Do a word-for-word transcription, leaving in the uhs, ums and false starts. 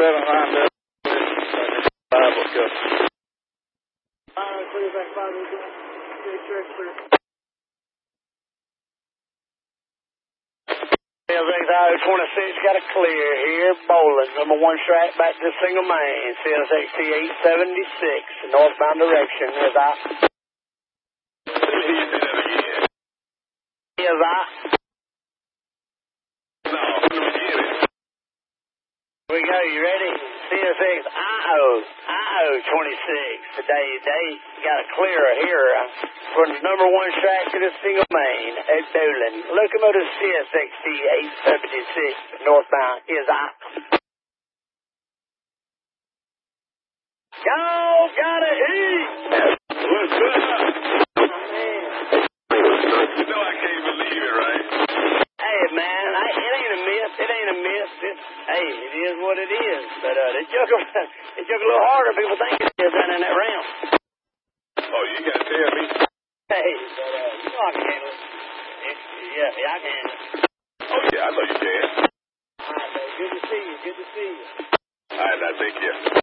seven nine Bible Cup. Uh, clear back five, clear, clear, clear. Hill twenty-six got a clear here. Bowling, number one strike back to single main. C S X T eight seventy-six, northbound direction. As I. As I. No, let me get it. Here we go, you ready? C S X I O, I O twenty-six. Today, they got a clear here for the number one strike to the single main at Bowling. Locomotive C S X T eight seventy-six, northbound. Is I. Y'all gotta eat! What's up? You know I can't believe it, right? Hey, man, I, it ain't a myth. It ain't a myth. It's, hey, it is what it is. But uh, they joke, they joke a little harder. People think it is down in that round. Oh, you gotta tell me. Hey, but uh, you know I can handle it. it yeah, yeah, I can handle it. Oh, yeah, I know you can. All right, man. Good to see you. Good to see you. All right, now take care.